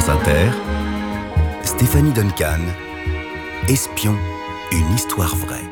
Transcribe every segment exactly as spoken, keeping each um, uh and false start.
France Inter, Stéphanie Duncan, Espion, une histoire vraie.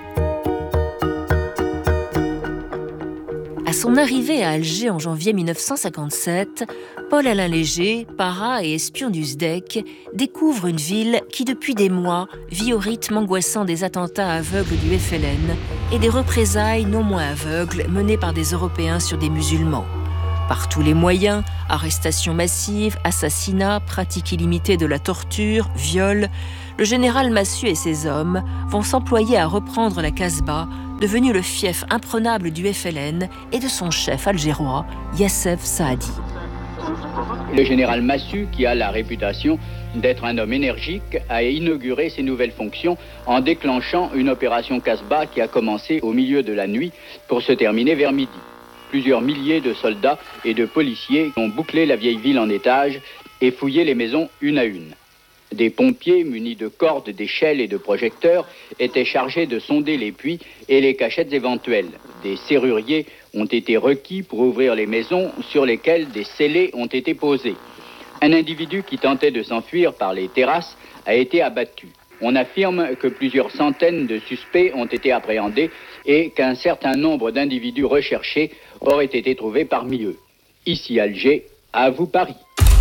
À son arrivée à Alger en janvier mille neuf cent cinquante-sept, Paul-Alain Léger, para et espion du S D E C, découvre une ville qui depuis des mois vit au rythme angoissant des attentats aveugles du F L N et des représailles non moins aveugles menées par des Européens sur des musulmans. Par tous les moyens, arrestations massives, assassinats, pratiques illimitées de la torture, viols, le général Massu et ses hommes vont s'employer à reprendre la Casbah, devenu le fief imprenable du F L N et de son chef algérois, Yassef Saadi. Le général Massu, qui a la réputation d'être un homme énergique, a inauguré ses nouvelles fonctions en déclenchant une opération Casbah qui a commencé au milieu de la nuit pour se terminer vers midi. Plusieurs milliers de soldats et de policiers ont bouclé la vieille ville en étages et fouillé les maisons une à une. Des pompiers munis de cordes, d'échelles et de projecteurs étaient chargés de sonder les puits et les cachettes éventuelles. Des serruriers ont été requis pour ouvrir les maisons sur lesquelles des scellés ont été posés. Un individu qui tentait de s'enfuir par les terrasses a été abattu. On affirme que plusieurs centaines de suspects ont été appréhendés et qu'un certain nombre d'individus recherchés auraient été trouvés parmi eux. Ici Alger, à vous Paris.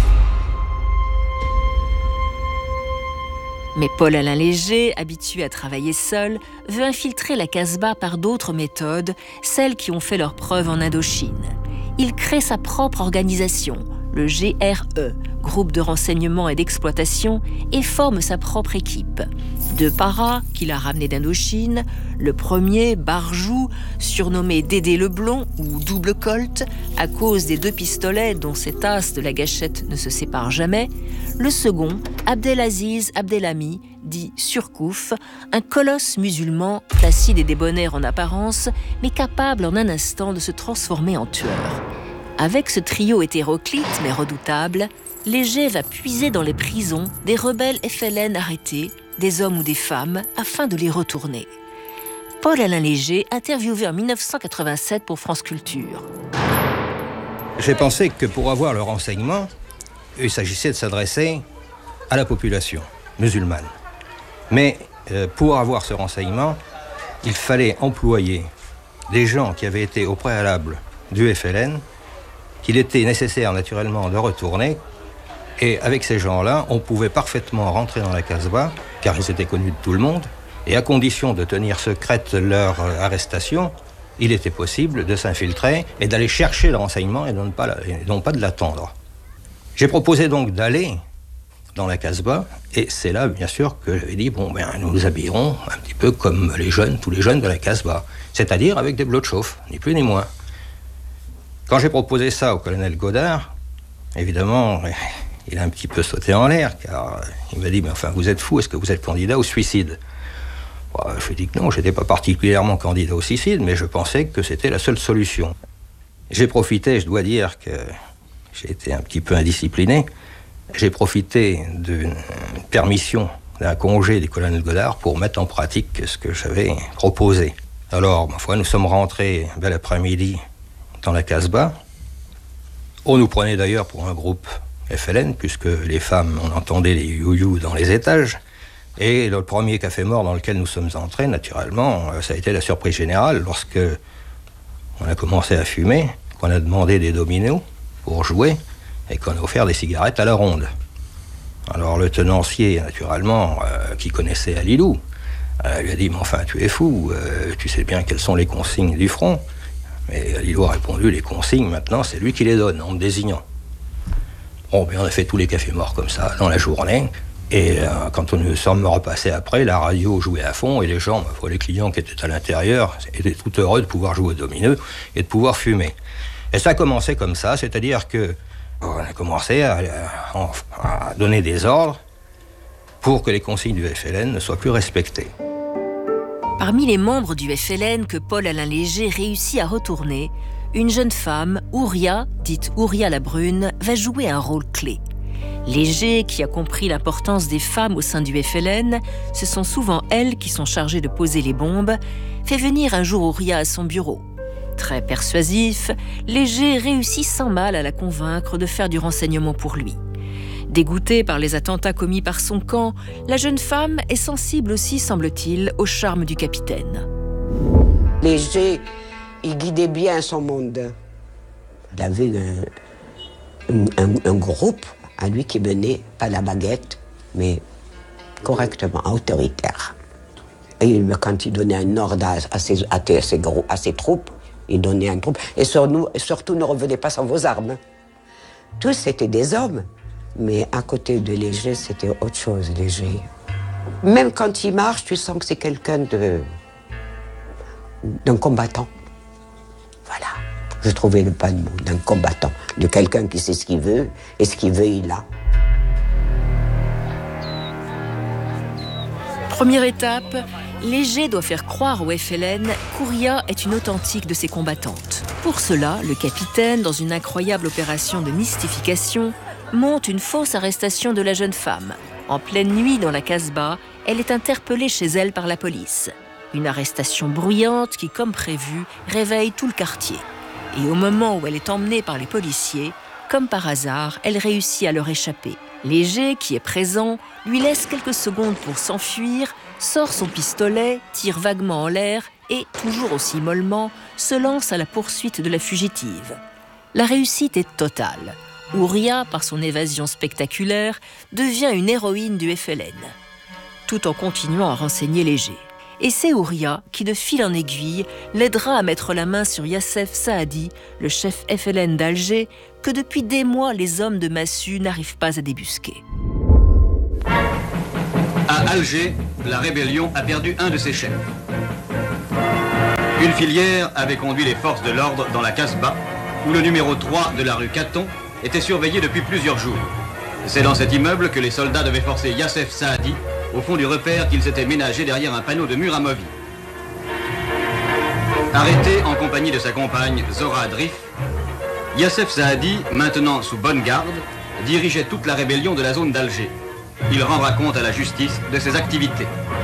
Mais Paul-Alain Léger, habitué à travailler seul, veut infiltrer la Casbah par d'autres méthodes, celles qui ont fait leur preuve en Indochine. Il crée sa propre organisation, le G R E, groupe de renseignement et d'exploitation, et forme sa propre équipe. Deux paras qu'il a ramenés d'Indochine, le premier, Barjou, surnommé Dédé Leblond ou Double Colt, à cause des deux pistolets dont cet as de la gâchette ne se sépare jamais, le second, Abdelaziz Abdelhami, dit Surcouf, un colosse musulman, placide et débonnaire en apparence, mais capable en un instant de se transformer en tueur. Avec ce trio hétéroclite mais redoutable, Léger va puiser dans les prisons des rebelles F L N arrêtés, des hommes ou des femmes, afin de les retourner. Paul-Alain Léger, interviewé en mille neuf cent quatre-vingt-sept pour France Culture. J'ai pensé que pour avoir le renseignement, il s'agissait de s'adresser à la population musulmane. Mais euh, pour avoir ce renseignement, il fallait employer des gens qui avaient été au préalable du F L N, qu'il était nécessaire naturellement de retourner. Et avec ces gens-là, on pouvait parfaitement rentrer dans la Casbah, car ils étaient connus de tout le monde, et à condition de tenir secrète leur arrestation, il était possible de s'infiltrer et d'aller chercher le renseignement et non pas, et non pas de l'attendre. J'ai proposé donc d'aller dans la Casbah, et c'est là, bien sûr, que j'avais dit, bon, ben, nous nous habillerons un petit peu comme les jeunes, tous les jeunes de la Casbah, c'est-à-dire avec des bleus de chauffe, ni plus ni moins. Quand j'ai proposé ça au colonel Godard, évidemment, il a un petit peu sauté en l'air, car il m'a dit, mais enfin, vous êtes fou, est-ce que vous êtes candidat au suicide ? Bon, je lui ai dit que non, je n'étais pas particulièrement candidat au suicide, mais je pensais que c'était la seule solution. J'ai profité, je dois dire que j'ai été un petit peu indiscipliné, j'ai profité d'une permission, d'un congé du colonel Godard pour mettre en pratique ce que j'avais proposé. Alors, ma foi, nous sommes rentrés bel après-midi dans la Casbah. On nous prenait d'ailleurs pour un groupe F L N, puisque les femmes, on entendait les you-you dans les étages. Et le premier café mort dans lequel nous sommes entrés, naturellement, ça a été la surprise générale lorsque on a commencé à fumer, qu'on a demandé des dominos pour jouer et qu'on a offert des cigarettes à la ronde. Alors le tenancier, naturellement, euh, qui connaissait Alilou, euh, lui a dit « Mais enfin, tu es fou, euh, tu sais bien quelles sont les consignes du front ?» Mais Alilou a répondu « Les consignes, maintenant, c'est lui qui les donne, en me désignant. » Bon, bien, on a fait tous les cafés morts comme ça, dans la journée. Et euh, quand nous sommes repassés après, la radio jouait à fond et les gens, les clients qui étaient à l'intérieur, étaient tout heureux de pouvoir jouer au domineux et de pouvoir fumer. Et ça a commencé comme ça, c'est-à-dire que on a commencé à, à, à donner des ordres pour que les consignes du F L N ne soient plus respectées. Parmi les membres du F L N que Paul-Alain Léger réussit à retourner, une jeune femme, Ouria, dite Ouria la Brune, va jouer un rôle clé. Léger, qui a compris l'importance des femmes au sein du F L N, ce sont souvent elles qui sont chargées de poser les bombes, fait venir un jour Ouria à son bureau. Très persuasif, Léger réussit sans mal à la convaincre de faire du renseignement pour lui. Dégoûtée par les attentats commis par son camp, la jeune femme est sensible aussi, semble-t-il, au charme du capitaine. Léger, il guidait bien son monde. Il avait un, un, un groupe à lui qui menait, pas la baguette, mais correctement, autoritaire. Et quand il donnait un ordre à, à, ses, à, ses, à ses troupes, il donnait un troupe. Et sur nous, surtout, ne revenez pas sans vos armes. Tous étaient des hommes. Mais à côté de Léger, c'était autre chose, Léger. Même quand il marche, tu sens que c'est quelqu'un de... d'un combattant. Voilà. Je trouvais le pas de mot, d'un combattant. De quelqu'un qui sait ce qu'il veut, et ce qu'il veut, il a. Première étape, Léger doit faire croire au F L N qu'Ouria est une authentique de ses combattantes. Pour cela, le capitaine, dans une incroyable opération de mystification, monte une fausse arrestation de la jeune femme. En pleine nuit dans la Casbah, elle est interpellée chez elle par la police. Une arrestation bruyante qui, comme prévu, réveille tout le quartier. Et au moment où elle est emmenée par les policiers, comme par hasard, elle réussit à leur échapper. Léger, qui est présent, lui laisse quelques secondes pour s'enfuir, sort son pistolet, tire vaguement en l'air et, toujours aussi mollement, se lance à la poursuite de la fugitive. La réussite est totale. Ouria, par son évasion spectaculaire, devient une héroïne du F L N, tout en continuant à renseigner Léger. Et c'est Ouria qui, de fil en aiguille, l'aidera à mettre la main sur Yassef Saadi, le chef F L N d'Alger, que depuis des mois les hommes de Massu n'arrivent pas à débusquer. À Alger, la rébellion a perdu un de ses chefs. Une filière avait conduit les forces de l'ordre dans la Casbah, où le numéro trois de la rue Caton était surveillé depuis plusieurs jours. C'est dans cet immeuble que les soldats devaient forcer Yassef Saadi au fond du repère qu'ils s'étaient ménagé derrière un panneau de mur amovi. Arrêté en compagnie de sa compagne Zora Drif, Yassef Saadi, maintenant sous bonne garde, dirigeait toute la rébellion de la zone d'Alger. Il rendra compte à la justice de ses activités.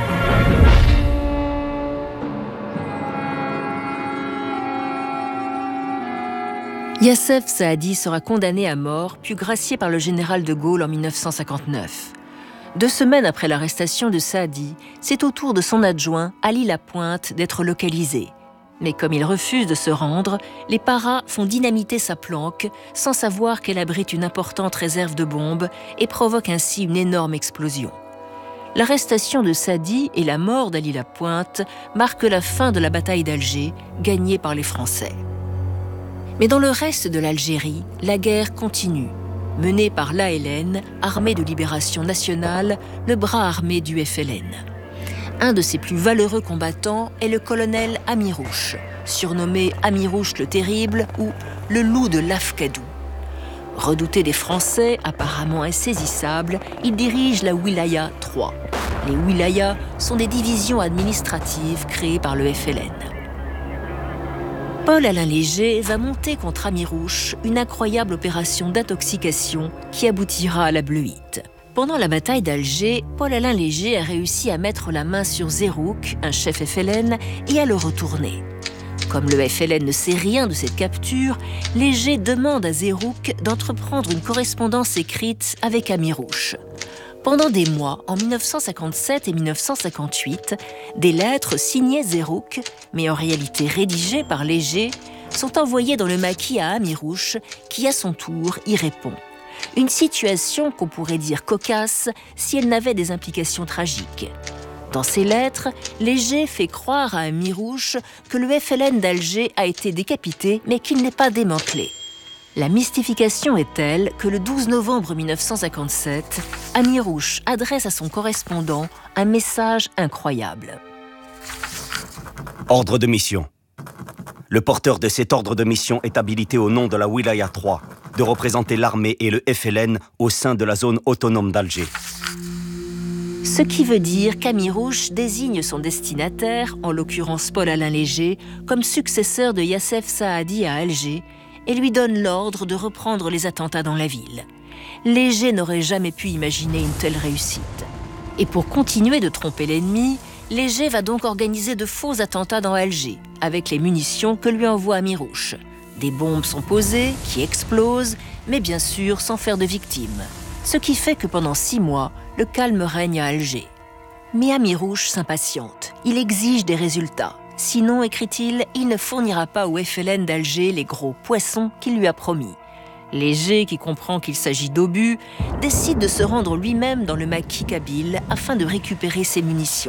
Yassef Saadi sera condamné à mort, puis gracié par le général de Gaulle en mille neuf cent cinquante-neuf. Deux semaines après l'arrestation de Saadi, c'est au tour de son adjoint, Ali Lapointe, d'être localisé. Mais comme il refuse de se rendre, les paras font dynamiter sa planque, sans savoir qu'elle abrite une importante réserve de bombes et provoque ainsi une énorme explosion. L'arrestation de Saadi et la mort d'Ali Lapointe marquent la fin de la bataille d'Alger, gagnée par les Français. Mais dans le reste de l'Algérie, la guerre continue, menée par l'A L N, Armée de Libération Nationale, le bras armé du F L N. Un de ses plus valeureux combattants est le colonel Amirouche, surnommé Amirouche le Terrible ou le loup de l'Afkadou. Redouté des Français, apparemment insaisissable, il dirige la Wilaya trois. Les wilayas sont des divisions administratives créées par le F L N. Paul-Alain Léger va monter contre Amirouche une incroyable opération d'intoxication qui aboutira à la bleuite. Pendant la bataille d'Alger, Paul-Alain Léger a réussi à mettre la main sur Zerouk, un chef F L N, et à le retourner. Comme le F L N ne sait rien de cette capture, Léger demande à Zerouk d'entreprendre une correspondance écrite avec Amirouche. Pendant des mois, en mille neuf cent cinquante-sept et mille neuf cent cinquante-huit, des lettres signées Zerouk, mais en réalité rédigées par Léger, sont envoyées dans le maquis à Amirouche, qui à son tour y répond. Une situation qu'on pourrait dire cocasse si elle n'avait des implications tragiques. Dans ces lettres, Léger fait croire à Amirouche que le F L N d'Alger a été décapité, mais qu'il n'est pas démantelé. La mystification est telle que le douze novembre mille neuf cent cinquante-sept, Amirouche adresse à son correspondant un message incroyable. Ordre de mission. Le porteur de cet ordre de mission est habilité au nom de la Wilaya trois de représenter l'armée et le F L N au sein de la zone autonome d'Alger. Ce qui veut dire qu'Amirouche désigne son destinataire, en l'occurrence Paul-Alain Léger, comme successeur de Yassef Saadi à Alger, et lui donne l'ordre de reprendre les attentats dans la ville. Léger n'aurait jamais pu imaginer une telle réussite. Et pour continuer de tromper l'ennemi, Léger va donc organiser de faux attentats dans Alger, avec les munitions que lui envoie Amirouche. Des bombes sont posées, qui explosent, mais bien sûr sans faire de victimes. Ce qui fait que pendant six mois, le calme règne à Alger. Mais Amirouche s'impatiente. Il exige des résultats. Sinon, écrit-il, il ne fournira pas au F L N d'Alger les gros poissons qu'il lui a promis. Léger, qui comprend qu'il s'agit d'obus, décide de se rendre lui-même dans le maquis kabyle afin de récupérer ses munitions.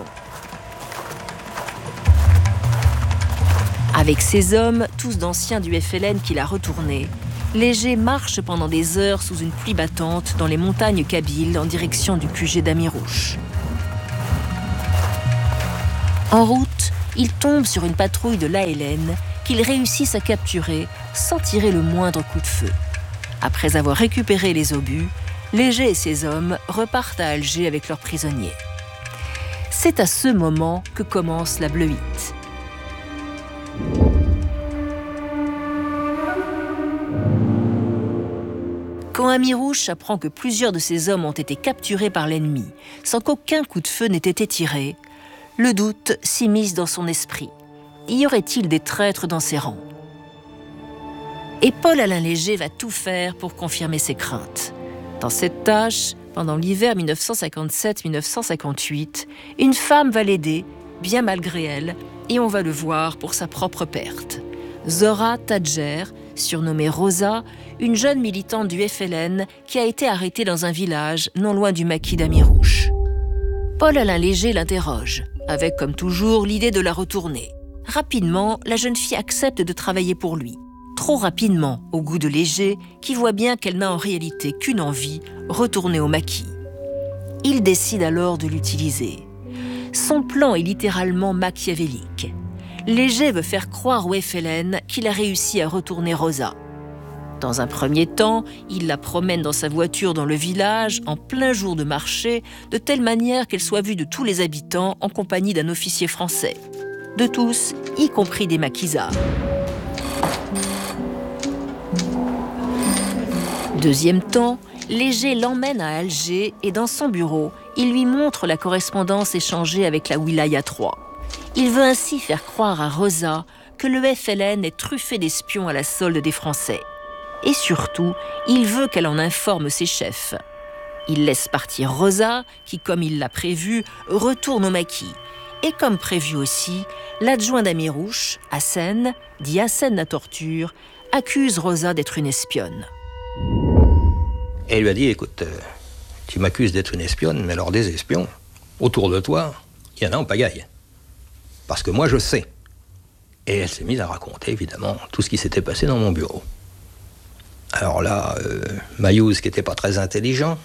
Avec ses hommes, tous d'anciens du F L N qu'il a retournés, Léger marche pendant des heures sous une pluie battante dans les montagnes kabyles en direction du Q G d'Amirouche. En route, il tombe sur une patrouille de l'A L N qu'ils réussissent à capturer sans tirer le moindre coup de feu. Après avoir récupéré les obus, Léger et ses hommes repartent à Alger avec leurs prisonniers. C'est à ce moment que commence la bleuite. Quand Amirouche apprend que plusieurs de ses hommes ont été capturés par l'ennemi, sans qu'aucun coup de feu n'ait été tiré, le doute s'immisce dans son esprit. Y aurait-il des traîtres dans ses rangs ? Et Paul-Alain Léger va tout faire pour confirmer ses craintes. Dans cette tâche, pendant l'hiver mille neuf cent cinquante-sept mille neuf cent cinquante-huit, une femme va l'aider, bien malgré elle, et on va le voir pour sa propre perte. Zora Tadjer, surnommée Rosa, une jeune militante du F L N qui a été arrêtée dans un village non loin du maquis d'Amirouche. Paul-Alain Léger l'interroge, avec comme toujours l'idée de la retourner. Rapidement, la jeune fille accepte de travailler pour lui. Trop rapidement, au goût de Léger, qui voit bien qu'elle n'a en réalité qu'une envie, retourner au maquis. Il décide alors de l'utiliser. Son plan est littéralement machiavélique. Léger veut faire croire au F L N qu'il a réussi à retourner Rosa. Dans un premier temps, il la promène dans sa voiture dans le village, en plein jour de marché, de telle manière qu'elle soit vue de tous les habitants en compagnie d'un officier français. De tous, y compris des maquisards. Deuxième temps, Léger l'emmène à Alger et dans son bureau, il lui montre la correspondance échangée avec la Wilaya trois. Il veut ainsi faire croire à Rosa que le F L N est truffé d'espions à la solde des Français. Et surtout, il veut qu'elle en informe ses chefs. Il laisse partir Rosa, qui, comme il l'a prévu, retourne au maquis. Et comme prévu aussi, l'adjoint d'Amirouche, Hassen, dit Hassen la torture, accuse Rosa d'être une espionne. Et il lui a dit, écoute, euh, tu m'accuses d'être une espionne, mais alors des espions, autour de toi, il y en a en pagaille. Parce que moi, je sais. Et elle s'est mise à raconter, évidemment, tout ce qui s'était passé dans mon bureau. Alors là, euh, Mayouz, qui n'était pas très intelligent,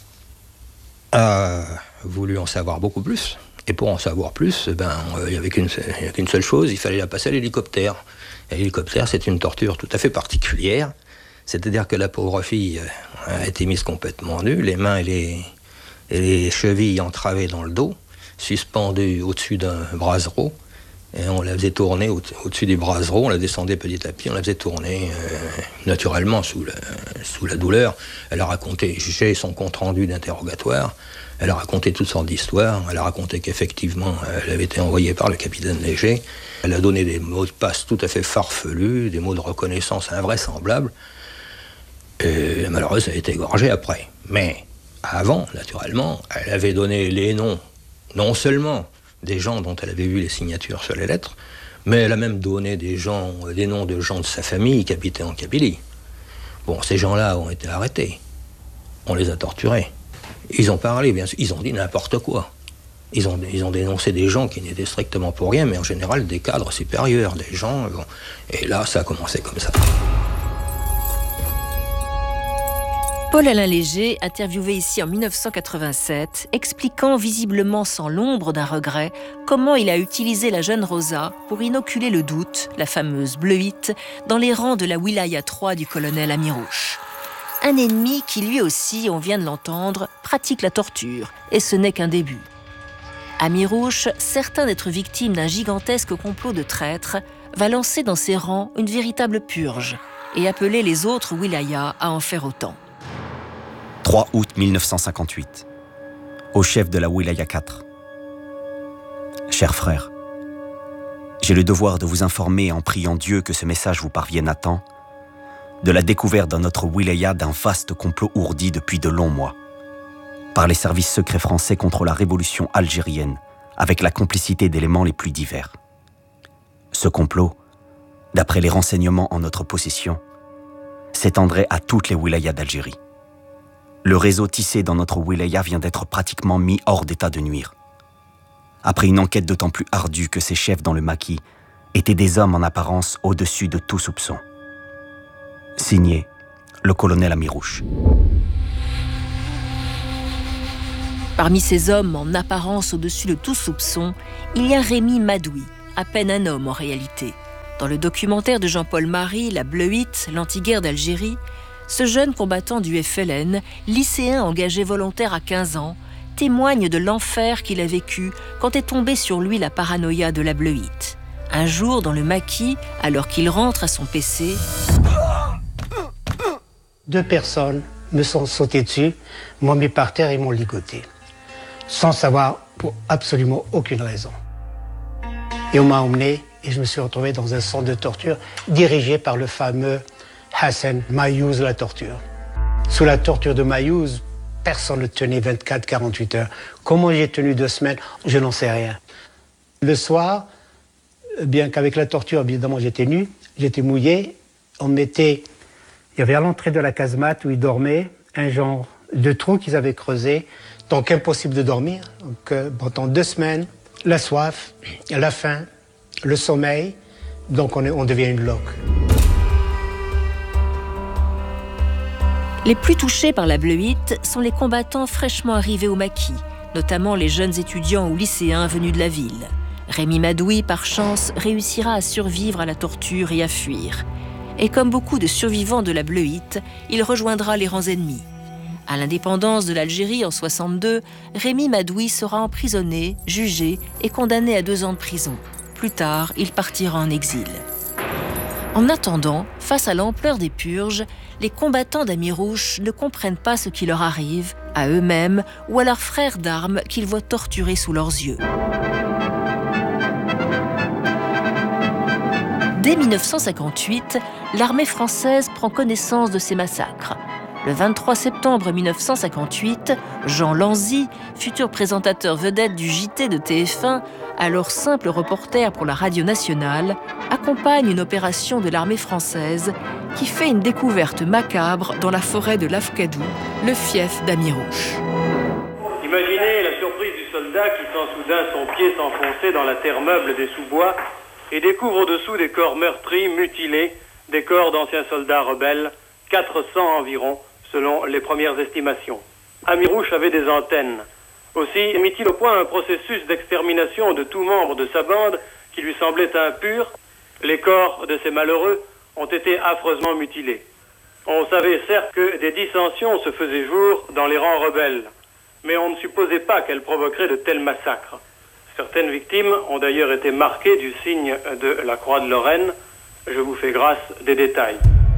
a voulu en savoir beaucoup plus. Et pour en savoir plus, ben, il n'y avait qu'une, qu'une seule chose, il fallait la passer à l'hélicoptère. Et l'hélicoptère, c'est une torture tout à fait particulière. C'est-à-dire que la pauvre fille a été mise complètement nue, les mains et les, et les chevilles entravées dans le dos, suspendues au-dessus d'un brasereau. Et on la faisait tourner au- au-dessus du brasereau, on la descendait petit à petit, on la faisait tourner euh, naturellement sous la, sous la douleur. Elle a raconté, j'ai son compte-rendu d'interrogatoire, elle a raconté toutes sortes d'histoires, elle a raconté qu'effectivement, elle avait été envoyée par le capitaine Léger, elle a donné des mots de passe tout à fait farfelus, des mots de reconnaissance invraisemblables, et malheureusement, elle a été égorgée après. Mais avant, naturellement, elle avait donné les noms, non seulement des gens dont elle avait vu les signatures sur les lettres, mais elle a même donné des gens, des noms de gens de sa famille qui habitaient en Kabylie. Bon, ces gens-là ont été arrêtés. On les a torturés. Ils ont parlé, bien sûr. Ils ont dit n'importe quoi. Ils ont, ils ont dénoncé des gens qui n'étaient strictement pour rien, mais en général des cadres supérieurs, des gens... Bon. Et là, ça a commencé comme ça. Paul-Alain Léger, interviewé ici en mille neuf cent quatre-vingt-sept, expliquant visiblement sans l'ombre d'un regret comment il a utilisé la jeune Rosa pour inoculer le doute, la fameuse bleuite, dans les rangs de la Wilaya trois du colonel Amirouche. Un ennemi qui lui aussi, on vient de l'entendre, pratique la torture, et ce n'est qu'un début. Amirouche, certain d'être victime d'un gigantesque complot de traîtres, va lancer dans ses rangs une véritable purge et appeler les autres Wilayas à en faire autant. trois août mille neuf cent cinquante-huit. Au chef de la Wilaya quatre. Chers frères, j'ai le devoir de vous informer en priant Dieu que ce message vous parvienne à temps de la découverte dans notre Wilaya d'un vaste complot ourdi depuis de longs mois. par les services secrets français contre la révolution algérienne, avec la complicité d'éléments les plus divers. Ce complot, d'après les renseignements en notre possession, s'étendrait à toutes les wilayas d'Algérie. Le réseau tissé dans notre wilaya vient d'être pratiquement mis hors d'état de nuire. Après une enquête d'autant plus ardue que ces chefs dans le maquis étaient des hommes en apparence au-dessus de tout soupçon. Signé, le colonel Amirouche. Parmi ces hommes en apparence au-dessus de tout soupçon, il y a Rémi Madoui, à peine un homme en réalité. Dans le documentaire de Jean-Paul Marie, La Bleuite, l'anti-guerre d'Algérie, ce jeune combattant du F L N, lycéen engagé volontaire à quinze ans, témoigne de l'enfer qu'il a vécu quand est tombée sur lui la paranoïa de la Bleuite. Un jour, dans le maquis, alors qu'il rentre à son P C... Deux personnes me sont sautées dessus, m'ont mis par terre et m'ont ligoté, sans savoir pour absolument aucune raison. Et on m'a emmené et je me suis retrouvé dans un centre de torture dirigé par le fameux Hassan Mayouz la torture. Sous la torture de Mayouz, personne ne tenait vingt-quatre à quarante-huit heures. Comment j'ai tenu deux semaines, je n'en sais rien. Le soir, bien qu'avec la torture, évidemment, j'étais nu, j'étais mouillé, on mettait... Il y avait à l'entrée de la casemate où ils dormaient un genre de trou qu'ils avaient creusé, donc impossible de dormir. Donc, euh, pendant deux semaines, la soif, la faim, le sommeil, donc on, est, on devient une loque. Les plus touchés par la Bleuite sont les combattants fraîchement arrivés au maquis, notamment les jeunes étudiants ou lycéens venus de la ville. Rémi Madoui, par chance, réussira à survivre à la torture et à fuir. Et comme beaucoup de survivants de la Bleuite, il rejoindra les rangs ennemis. À l'indépendance de l'Algérie en soixante-deux, Rémi Madoui sera emprisonné, jugé et condamné à deux ans de prison. Plus tard, il partira en exil. En attendant, face à l'ampleur des purges, les combattants d'Amirouche ne comprennent pas ce qui leur arrive, à eux-mêmes ou à leurs frères d'armes qu'ils voient torturés sous leurs yeux. Dès mille neuf cent cinquante-huit, l'armée française prend connaissance de ces massacres. Le vingt-trois septembre mille neuf cent cinquante-huit, Jean Lanzy, futur présentateur vedette du J T de T F un, alors simple reporter pour la radio nationale, accompagne une opération de l'armée française qui fait une découverte macabre dans la forêt de l'Afkadou, le fief d'Amirouche. Imaginez la surprise du soldat qui sent soudain son pied s'enfoncer dans la terre meuble des sous-bois et découvre au-dessous des corps meurtris, mutilés, des corps d'anciens soldats rebelles, quatre cents environ, selon les premières estimations. Amirouche avait des antennes. Aussi mit-il au point un processus d'extermination de tout membre de sa bande qui lui semblait impur. Les corps de ces malheureux ont été affreusement mutilés. On savait certes que des dissensions se faisaient jour dans les rangs rebelles, mais on ne supposait pas qu'elles provoqueraient de tels massacres. Certaines victimes ont d'ailleurs été marquées du signe de la Croix de Lorraine. Je vous fais grâce des détails.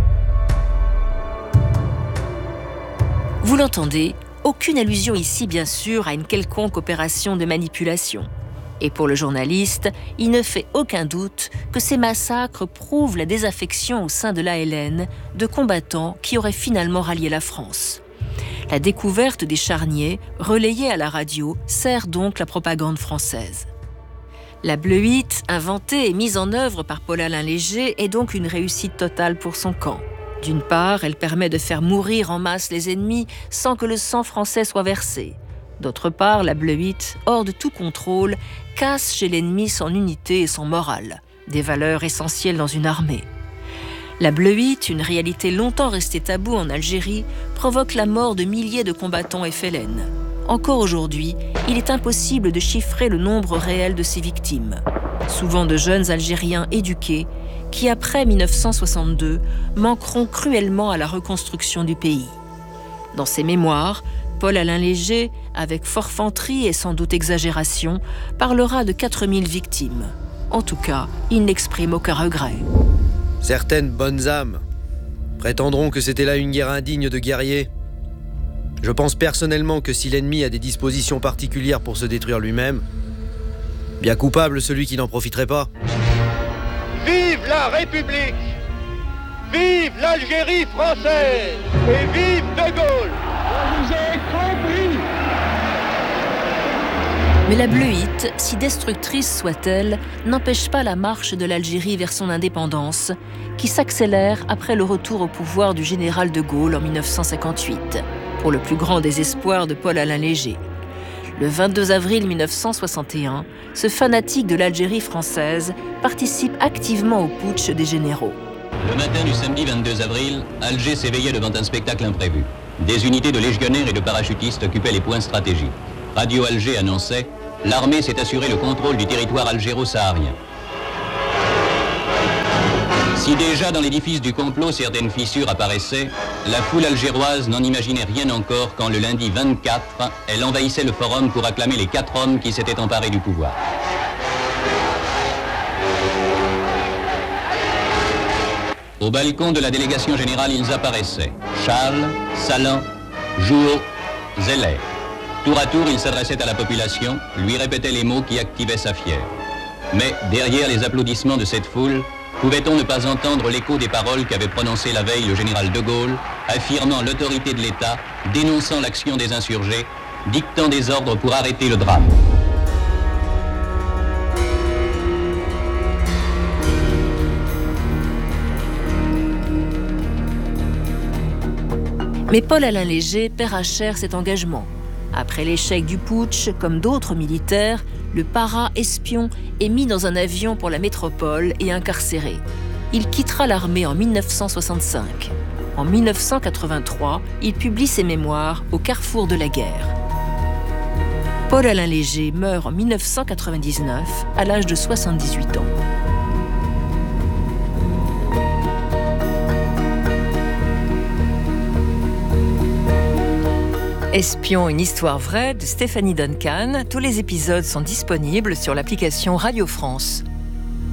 Vous l'entendez, aucune allusion ici bien sûr à une quelconque opération de manipulation. Et pour le journaliste, il ne fait aucun doute que ces massacres prouvent la désaffection au sein de l'A L N de combattants qui auraient finalement rallié la France. La découverte des charniers, relayée à la radio, sert donc la propagande française. La Bleuite, inventée et mise en œuvre par Paul-Alain Léger, est donc une réussite totale pour son camp. D'une part, elle permet de faire mourir en masse les ennemis sans que le sang français soit versé. D'autre part, la Bleuite, hors de tout contrôle, casse chez l'ennemi son unité et son moral, des valeurs essentielles dans une armée. La Bleuite, une réalité longtemps restée taboue en Algérie, provoque la mort de milliers de combattants F L N. Encore aujourd'hui, il est impossible de chiffrer le nombre réel de ces victimes. Souvent de jeunes Algériens éduqués qui, après mille neuf cent soixante-deux, manqueront cruellement à la reconstruction du pays. Dans ses mémoires, Paul-Alain Léger, avec forfanterie et sans doute exagération, parlera de quatre mille victimes. En tout cas, il n'exprime aucun regret. Certaines bonnes âmes prétendront que c'était là une guerre indigne de guerriers. Je pense personnellement que si l'ennemi a des dispositions particulières pour se détruire lui-même, bien coupable celui qui n'en profiterait pas. Vive la République! Vive l'Algérie française! Et vive De Gaulle! Vous avez compris! Mais la bleuite, si destructrice soit-elle, n'empêche pas la marche de l'Algérie vers son indépendance, qui s'accélère après le retour au pouvoir du général de Gaulle en mille neuf cent cinquante-huit, pour le plus grand désespoir de Paul-Alain Léger. Le vingt-deux avril mille neuf cent soixante et un, ce fanatique de l'Algérie française participe activement au putsch des généraux. Le matin du samedi vingt-deux avril, Alger s'éveillait devant un spectacle imprévu. Des unités de légionnaires et de parachutistes occupaient les points stratégiques. Radio Alger annonçait « L'armée s'est assuré le contrôle du territoire algéro-saharien ». Si déjà dans l'édifice du complot certaines fissures apparaissaient, la foule algéroise n'en imaginait rien encore quand le lundi vingt-quatre, elle envahissait le forum pour acclamer les quatre hommes qui s'étaient emparés du pouvoir. Au balcon de la délégation générale, ils apparaissaient. Charles, Salan, Jouot, Zeller. Tour à tour, ils s'adressaient à la population, lui répétaient les mots qui activaient sa fièvre. Mais derrière les applaudissements de cette foule, pouvait-on ne pas entendre l'écho des paroles qu'avait prononcées la veille le général de Gaulle, affirmant l'autorité de l'État, dénonçant l'action des insurgés, dictant des ordres pour arrêter le drame. Mais Paul-Alain Léger paiera cher cet engagement. Après l'échec du putsch, comme d'autres militaires, le para-espion est mis dans un avion pour la métropole et incarcéré. Il quittera l'armée en mille neuf cent soixante-cinq. En mille neuf cent quatre-vingt-trois, il publie ses mémoires au carrefour de la guerre. Paul-Alain Léger meurt en mille neuf cent quatre-vingt-dix-neuf à l'âge de soixante-dix-huit ans. Espion, une histoire vraie de Stéphanie Duncan. Tous les épisodes sont disponibles sur l'application Radio France.